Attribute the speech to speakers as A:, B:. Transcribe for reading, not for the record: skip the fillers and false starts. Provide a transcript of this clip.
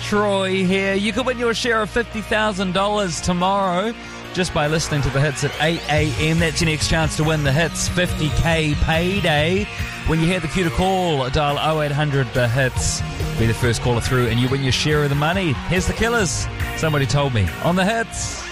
A: Troy here. You could win your share of $50,000 tomorrow just by listening to the hits at 8 a.m. That's your next chance to win the hits 50k payday. When you hear the cue to call, dial 0800 the hits. Be the first caller through and you win your share of the money. Here's the Killers. Somebody told me on the hits.